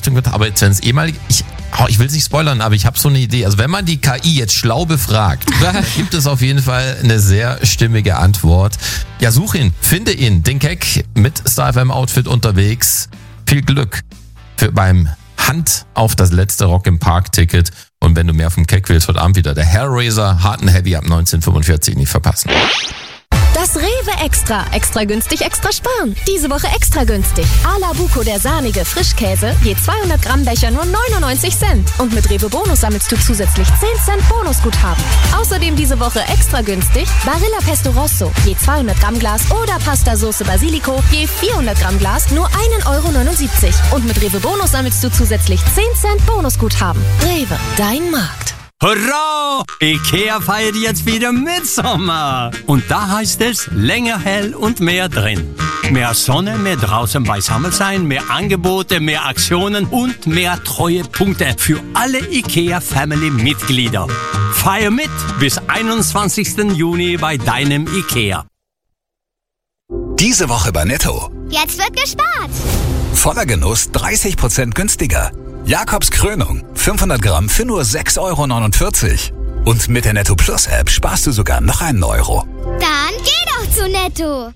Richtung wird. Aber jetzt, wenn es ehemalig, ich will es nicht spoilern, aber ich habe so eine Idee. Also wenn man die KI jetzt schlau befragt, dann gibt es auf jeden Fall eine sehr stimmige Antwort. Ja, such ihn, finde ihn, den Keck mit Star FM Outfit unterwegs. Viel Glück beim Hand auf das letzte Rock im Park Ticket. Und wenn du mehr vom Keck willst, heute Abend wieder der Hellraiser, Hard and Heavy ab 1945 nicht verpassen. Das Rewe Extra. Extra günstig, extra sparen. Diese Woche extra günstig. A la Buco, der sahnige Frischkäse, je 200 Gramm Becher nur 99 Cent. Und mit Rewe Bonus sammelst du zusätzlich 10 Cent Bonusguthaben. Außerdem diese Woche extra günstig Barilla Pesto Rosso, je 200 Gramm Glas oder Pasta Soße Basilico, je 400 Gramm Glas nur 1,79 €. Und mit Rewe Bonus sammelst du zusätzlich 10 Cent Bonusguthaben. Rewe, dein Markt. Hurra! Ikea feiert jetzt wieder Mitsommer. Und da heißt es länger hell und mehr drin. Mehr Sonne, mehr draußen beisammen sein, mehr Angebote, mehr Aktionen und mehr Treuepunkte für alle Ikea Family Mitglieder. Feier mit bis 21. Juni bei deinem Ikea. Diese Woche bei Netto. Jetzt wird gespart. Voller Genuss 30% günstiger. Jakobs Krönung, 500 Gramm für nur 6,49 €. Und mit der Netto Plus App sparst du sogar noch einen Euro. Dann geh doch zu Netto.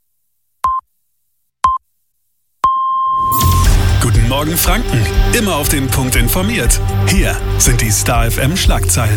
Guten Morgen Franken, immer auf den Punkt informiert. Hier sind die Star FM Schlagzeilen.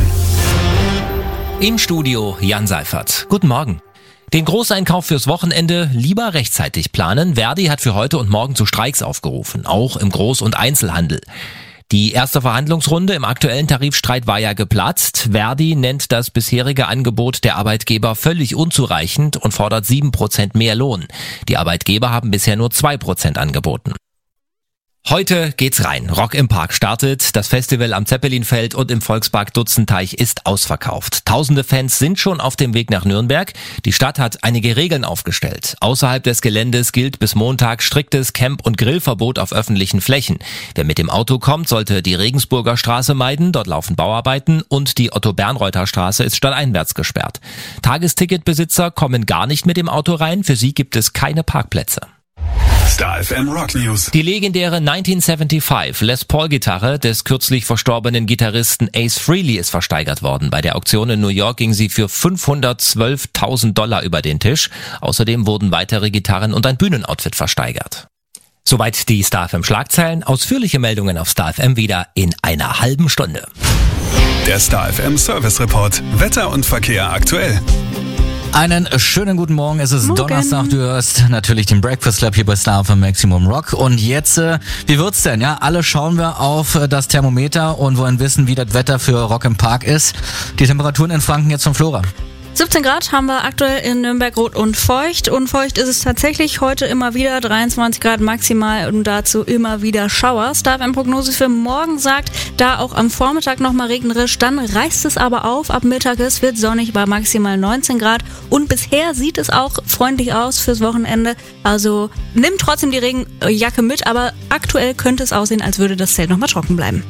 Im Studio Jan Seifert. Guten Morgen. Den Großeinkauf fürs Wochenende lieber rechtzeitig planen. Verdi hat für heute und morgen zu Streiks aufgerufen, auch im Groß- und Einzelhandel. Die erste Verhandlungsrunde im aktuellen Tarifstreit war ja geplatzt. Verdi nennt das bisherige Angebot der Arbeitgeber völlig unzureichend und fordert 7% mehr Lohn. Die Arbeitgeber haben bisher nur 2% angeboten. Heute geht's rein. Rock im Park startet. Das Festival am Zeppelinfeld und im Volkspark Dutzenteich ist ausverkauft. Tausende Fans sind schon auf dem Weg nach Nürnberg. Die Stadt hat einige Regeln aufgestellt. Außerhalb des Geländes gilt bis Montag striktes Camp- und Grillverbot auf öffentlichen Flächen. Wer mit dem Auto kommt, sollte die Regensburger Straße meiden. Dort laufen Bauarbeiten und die Otto-Bernreuther Straße ist stadteinwärts gesperrt. Tagesticketbesitzer kommen gar nicht mit dem Auto rein. Für sie gibt es keine Parkplätze. Star FM Rock News. Die legendäre 1975 Les Paul Gitarre des kürzlich verstorbenen Gitarristen Ace Frehley ist versteigert worden. Bei der Auktion in New York ging sie für $512.000 über den Tisch. Außerdem wurden weitere Gitarren und ein Bühnenoutfit versteigert. Soweit die Star FM Schlagzeilen. Ausführliche Meldungen auf Star FM wieder in einer halben Stunde. Der Star FM Service Report. Wetter und Verkehr aktuell. Einen schönen guten Morgen, es ist Donnerstag, du hörst natürlich den Breakfast Club hier bei Star FM Maximum Rock und jetzt, wie wird's denn, ja? Alle schauen wir auf das Thermometer und wollen wissen, wie das Wetter für Rock im Park ist. Die Temperaturen in Franken jetzt von Flora. 17 Grad haben wir aktuell in Nürnberg, rot und feucht. Und feucht ist es tatsächlich heute immer wieder, 23 Grad maximal und dazu immer wieder Schauer. Star FM Prognose für morgen sagt, da auch am Vormittag nochmal regnerisch, dann reißt es aber auf. Ab Mittag es wird sonnig bei maximal 19 Grad und bisher sieht es auch freundlich aus fürs Wochenende. Also nimm trotzdem die Regenjacke mit, aber aktuell könnte es aussehen, als würde das Zelt nochmal trocken bleiben.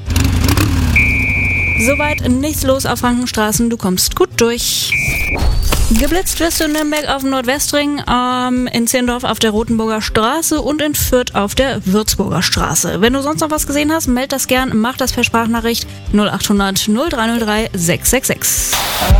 Soweit nichts los auf Frankenstraßen, du kommst gut durch. Geblitzt wirst du in Nürnberg auf dem Nordwestring, in Zehlendorf auf der Rotenburger Straße und in Fürth auf der Würzburger Straße. Wenn du sonst noch was gesehen hast, meld das gern, mach das per Sprachnachricht 0800 0303 666.